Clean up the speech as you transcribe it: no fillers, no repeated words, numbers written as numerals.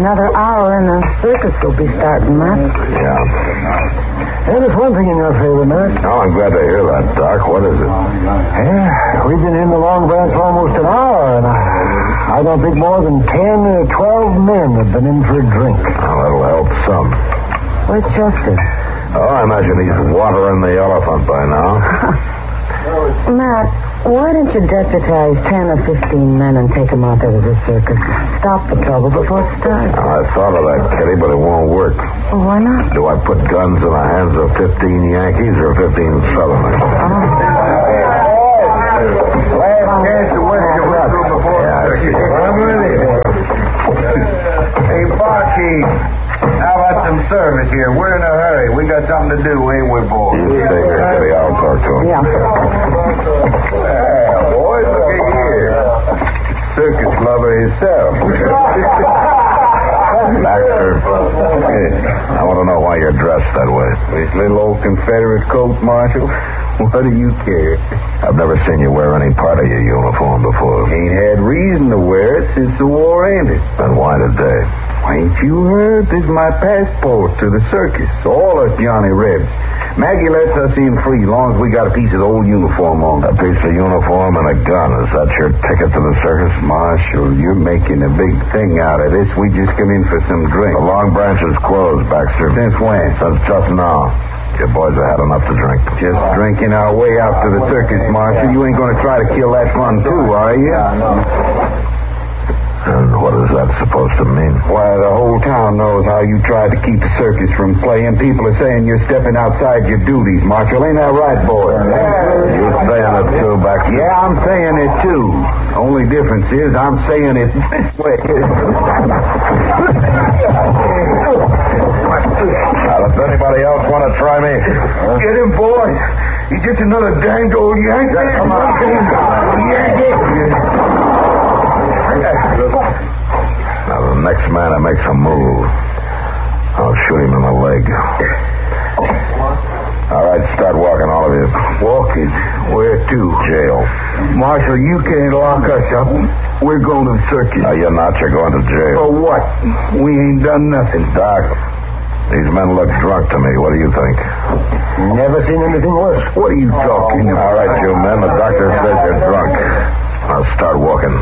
Another hour and the circus will be starting, Matt. Yeah. And there's one thing in your favor, Matt. Oh, I'm glad to hear that, Doc. What is it? Yeah, we've been in the Long Branch almost an hour, and I don't think more than 10 or 12 men have been in for a drink. Oh, that'll help some. Where's Chester? Oh, I imagine he's watering the elephant by now. Matt, why don't you deputize 10 or 15 men and take them out there to the circus? Stop the trouble before it starts. I thought of that, Kitty, but it won't work. Well, why not? Do I put guns in the hands of 15 Yankees or 15 Southerners? Last chance to win your brother before Yeah, I see. I'm ready. Hey, barkeep. How about some service here? We're in a hurry. We got something to do, ain't we, boys? You stay here, Kitty. I'll talk to him. Yeah. Yeah, boys, look at here. Circus lover himself. Baxter, I want to know why you're dressed that way. This little old Confederate coat, Marshal. What do you care? I've never seen you wear any part of your uniform before. Ain't had reason to wear it since the war ended. Then why today? Ain't you heard? This is my passport to the circus. All us Johnny Rebs. Maggie lets us in free, long as we got a piece of the old uniform on. A piece of uniform and a gun. Is that your ticket to the circus? Marshal, you're making a big thing out of this. We just come in for some drink. The Long Branch is closed, Baxter. Since when? Since just now. Your boys have had enough to drink. Just drinking our way out to the circus, Marshal. You ain't going to try to kill that fun, too, are you? And what is that supposed to mean? Why, the whole town knows how you tried to keep the circus from playing. People are saying you're stepping outside your duties, Marshal. Ain't that right, boy? You saying it too, Baxter? Yeah, I'm saying it, too. Only difference is I'm saying it this way. Now, does anybody else want to try me? Get him, boy. He's just another danged old Yankee. Come on. Yankee. Now, the next man that makes a move, I'll shoot him in the leg. All right, start walking, all of you. Walking? Where to? Jail. Marshal, you can't lock us up. We're going to the circus. No, you're not. You're going to jail. For what? We ain't done nothing. Doc, these men look drunk to me. What do you think? Never seen anything worse. What are you talking about? All right, you men. The doctor says you're drunk. Now start walking.